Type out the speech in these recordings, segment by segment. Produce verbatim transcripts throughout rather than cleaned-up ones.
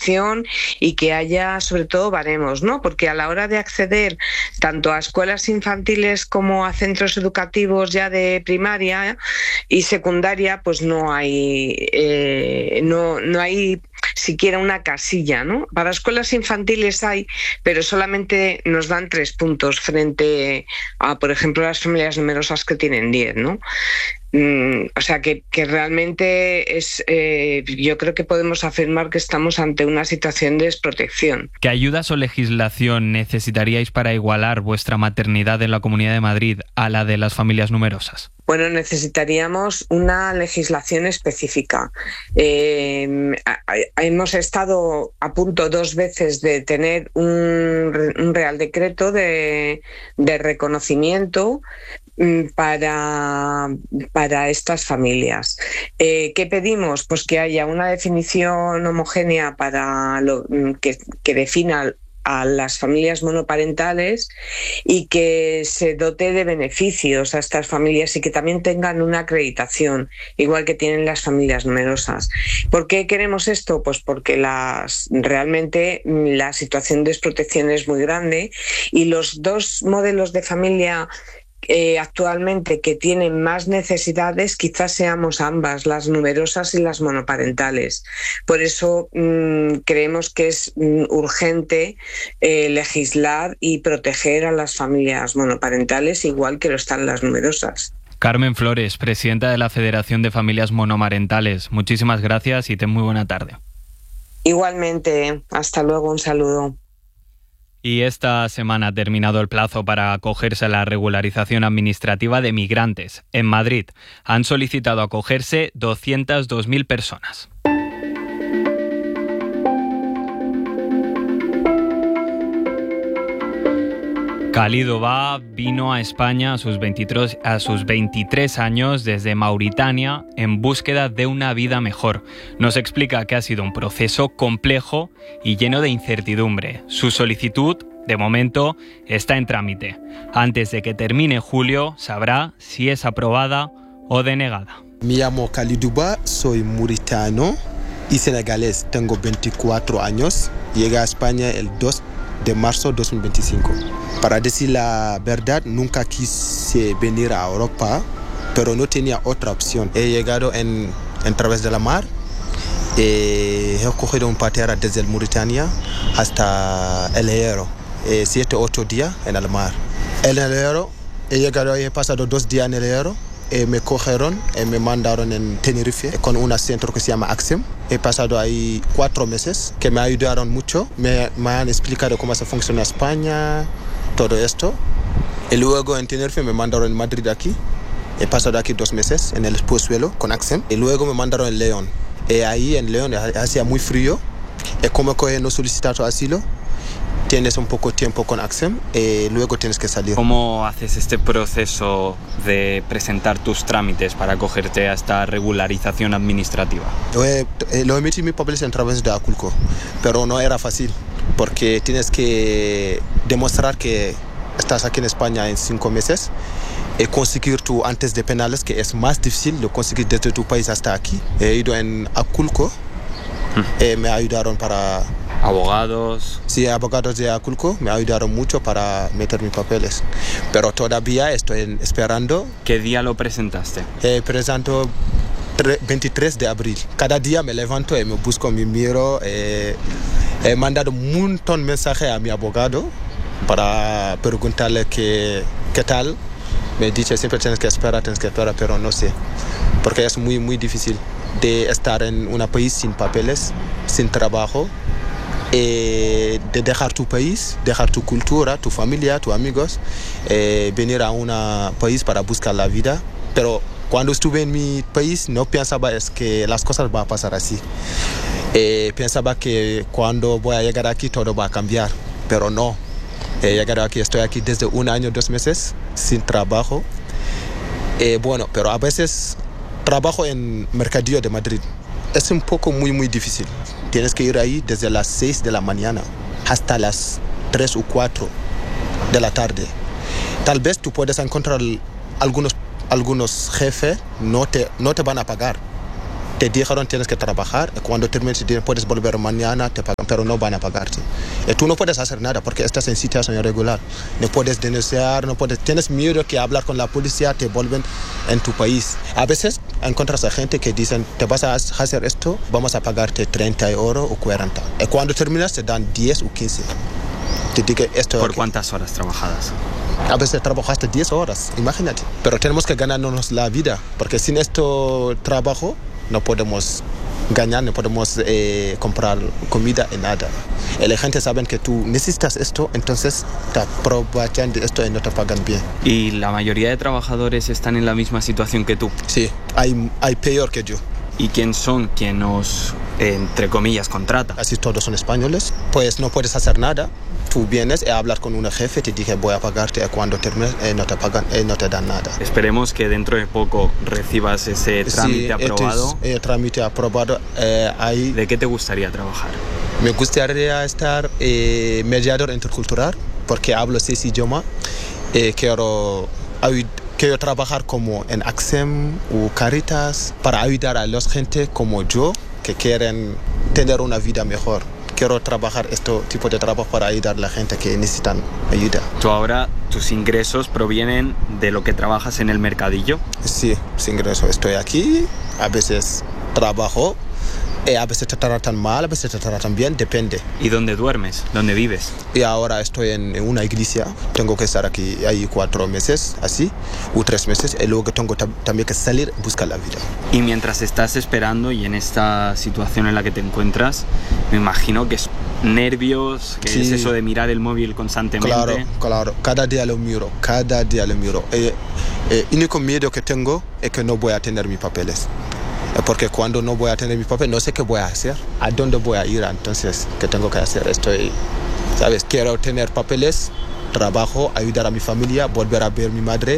formación y que haya sobre todo baremos, ¿no? Porque a la hora de acceder tanto a escuelas infantiles como a centros educativos ya de primaria y secundaria, pues no hay eh, no, no hay siquiera una casilla, ¿no? Para escuelas infantiles hay, pero solamente nos dan tres puntos frente a, por ejemplo, las familias numerosas que tienen diez, ¿no? Mm, o sea que, que realmente es, eh, yo creo que podemos afirmar que estamos ante una situación de desprotección. ¿Qué ayudas o legislación necesitaríais para igualar vuestra maternidad en la Comunidad de Madrid a la de las familias numerosas? Bueno, necesitaríamos una legislación específica. Eh, hemos estado a punto dos veces de tener un, un Real Decreto de, de reconocimiento para, para estas familias. Eh, ¿Qué pedimos? Pues que haya una definición homogénea para lo, que, que defina a las familias monoparentales y que se dote de beneficios a estas familias y que también tengan una acreditación, igual que tienen las familias numerosas. ¿Por qué queremos esto? Pues porque las, realmente la situación de desprotección es muy grande y los dos modelos de familia Eh, actualmente que tienen más necesidades quizás seamos ambas, las numerosas y las monoparentales. Por eso mmm, creemos que es mmm, urgente eh, legislar y proteger a las familias monoparentales igual que lo están las numerosas. Carmen Flores, presidenta de la Federación de Familias Monomarentales, muchísimas gracias y ten muy buena tarde. Igualmente, hasta luego, un saludo. Y esta semana ha terminado el plazo para acogerse a la regularización administrativa de migrantes. En Madrid han solicitado acogerse doscientas dos mil personas. Khalid Oba vino a España a sus veintitrés, a sus veintitrés años desde Mauritania en búsqueda de una vida mejor. Nos explica que ha sido un proceso complejo y lleno de incertidumbre. Su solicitud, de momento, está en trámite. Antes de que termine julio, sabrá si es aprobada o denegada. Me llamo Khalid Oba, soy mauritano y senegalés. Tengo veinticuatro años. Llegué a España el dos de marzo de dos mil veinticinco. Para decir la verdad, nunca quise venir a Europa, pero no tenía otra opción. He llegado en, en través de la mar. Eh, he cogido un patera desde Mauritania hasta El Hierro. Eh, siete, ocho días en el mar. En El Hierro, he llegado, he pasado dos días en El Hierro. Eh, me cogieron y me mandaron en Tenerife con un centro que se llama AXEM. He pasado ahí cuatro meses que me ayudaron mucho. Me, me han explicado cómo se funciona España, todo esto. Y luego en Tenerife me mandaron en Madrid aquí. He pasado aquí dos meses en el Pozuelo con AXEM. Y luego me mandaron en León. Y ahí en León hacía muy frío. Y como que no solicitado asilo, tienes un poco de tiempo con AXEM y luego tienes que salir. ¿Cómo haces este proceso de presentar tus trámites para acogerte a esta regularización administrativa? Lo he, lo he metido mis papeles en través de Aculco, pero no era fácil porque tienes que demostrar que estás aquí en España en cinco meses y conseguir tu antes de penales, que es más difícil de conseguir desde tu país hasta aquí. He ido en Aculco hmm. y me ayudaron para... ¿Abogados? Sí, abogados de Aculco me ayudaron mucho para meter mis papeles. Pero todavía estoy esperando. ¿Qué día lo presentaste? Eh, presento veintitrés de abril. Cada día me levanto y me busco mi miro. Eh, he mandado un montón de mensajes a mi abogado para preguntarle qué, qué tal. Me dice siempre tienes que esperar, tienes que esperar, pero no sé. Porque es muy, muy difícil de estar en un país sin papeles, sin trabajo. Eh, de dejar tu país, dejar tu cultura, tu familia, tus amigos, eh, venir a un país para buscar la vida. Pero cuando estuve en mi país no pensaba es que las cosas van a pasar así. Eh, pensaba que cuando voy a llegar aquí todo va a cambiar, pero no. He llegado aquí, estoy aquí desde un año, dos meses, sin trabajo. Eh, bueno, pero a veces trabajo en Mercadillo de Madrid. Es un poco muy, muy difícil. Tienes que ir ahí desde las seis de la mañana hasta las tres o cuatro de la tarde. Tal vez tú puedes encontrar algunos, algunos jefes, no te, no te van a pagar. te dijeron tienes que trabajar, y cuando termines puedes volver mañana, te pagan, pero no van a pagarte. Y tú no puedes hacer nada porque estás en situación irregular. No puedes denunciar, no puedes, tienes miedo que hablar con la policía, te vuelven en tu país. A veces encuentras a gente que dicen, te vas a hacer esto, vamos a pagarte treinta euros o cuarenta. Y cuando terminas te dan diez o quince. Te digo esto. ¿Por cuántas horas trabajadas? A veces trabajaste diez horas, imagínate. Pero tenemos que ganarnos la vida, porque sin este trabajo no podemos ganar, no podemos eh, comprar comida y nada. Y la gente sabe que tú necesitas esto, entonces te aprovechan de esto y no te pagan bien. ¿Y la mayoría de trabajadores están en la misma situación que tú? Sí, hay, hay peor que yo. ¿Y quién son quien nos, entre comillas, contrata? Así todos son españoles, pues no puedes hacer nada. Tú vienes y hablas con un jefe, te dije voy a pagarte, y cuando termines eh, no te pagan, eh, no te dan nada. Esperemos que dentro de poco recibas ese trámite sí, aprobado. El trámite aprobado. Eh, hay... ¿De qué te gustaría trabajar? Me gustaría estar eh, mediador intercultural, porque hablo seis idiomas. Eh, quiero, quiero trabajar como en ACSEM o Caritas para ayudar a las gente como yo que quieren tener una vida mejor. Quiero trabajar este tipo de trabajo para ayudar a la gente que necesitan ayuda. ¿Tú ahora, tus ingresos provienen de lo que trabajas en el mercadillo? Sí, mis ingresos. Estoy aquí, a veces trabajo, y a veces te tratan mal, a veces te tratan bien, depende. ¿Y dónde duermes? ¿Dónde vives? Y ahora estoy en una iglesia, tengo que estar aquí ahí cuatro meses, así, o tres meses, y luego tengo también que salir a buscar la vida. Y mientras estás esperando y en esta situación en la que te encuentras, me imagino que es nervios, que sí. Es eso de mirar el móvil constantemente. Claro, claro, cada día lo miro, cada día lo miro. El único miedo que tengo es que no voy a tener mis papeles. Porque cuando no voy a tener mi papel, no sé qué voy a hacer, a dónde voy a ir, entonces, ¿qué tengo que hacer? Estoy, ¿sabes? Quiero tener papeles, trabajo, ayudar a mi familia, volver a ver a mi madre,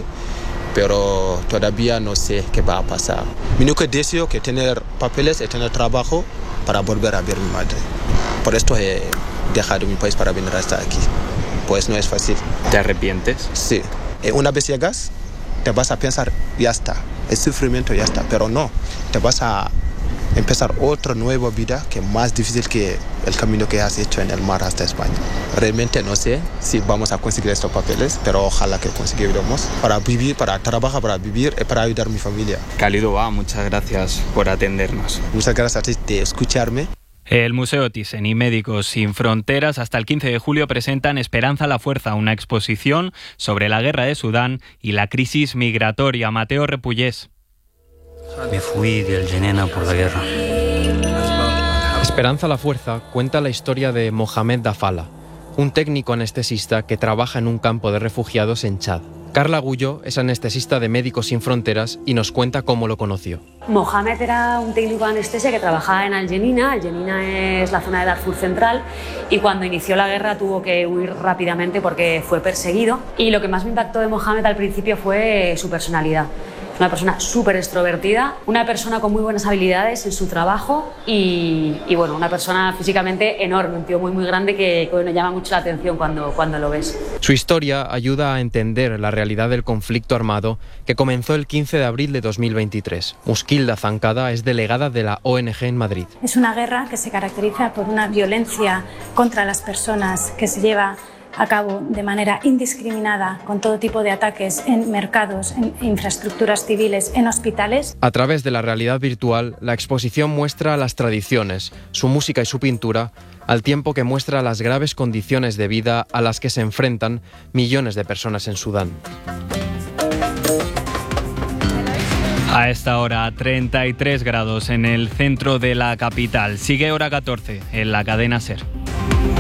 pero todavía no sé qué va a pasar. Mi único deseo es tener papeles y tener trabajo para volver a ver a mi madre. Por esto he dejado mi país para venir hasta aquí. Pues no es fácil. ¿Te arrepientes? Sí. Una vez llegas, te vas a pensar, ya está. El sufrimiento ya está, pero no, te vas a empezar otra nueva vida que es más difícil que el camino que has hecho en el mar hasta España. Realmente no sé si vamos a conseguir estos papeles, pero ojalá que conseguiremos para vivir, para trabajar, para vivir y para ayudar a mi familia. Cálido va, muchas gracias por atendernos. Muchas gracias a ti de escucharme. El Museo Thyssen y Médicos Sin Fronteras hasta el quince de julio presentan Esperanza a la Fuerza, una exposición sobre la guerra de Sudán y la crisis migratoria. Mateo Repullés. Me fui del Yemen por la guerra. Esperanza a la Fuerza cuenta la historia de Mohamed Dafala, un técnico anestesista que trabaja en un campo de refugiados en Chad. Carla Gullo es anestesista de Médicos Sin Fronteras y nos cuenta cómo lo conoció. Mohamed era un técnico de anestesia que trabajaba en Al Yenina. Al Yenina es la zona de Darfur Central y cuando inició la guerra tuvo que huir rápidamente porque fue perseguido. Y lo que más me impactó de Mohamed al principio fue su personalidad. Una persona súper extrovertida, una persona con muy buenas habilidades en su trabajo y, y bueno, una persona físicamente enorme, un tío muy muy grande que, que bueno, llama mucho la atención cuando, cuando lo ves. Su historia ayuda a entender la realidad del conflicto armado que comenzó el quince de abril de dos mil veintitrés. Muskilda Zancada es delegada de la O N G en Madrid. Es una guerra que se caracteriza por una violencia contra las personas que se lleva a cabo de manera indiscriminada con todo tipo de ataques en mercados, en infraestructuras civiles, en hospitales. A través de la realidad virtual, la exposición muestra las tradiciones, su música y su pintura, al tiempo que muestra las graves condiciones de vida a las que se enfrentan millones de personas en Sudán. A esta hora, treinta y tres grados en el centro de la capital. Sigue hora catorce en la cadena SER.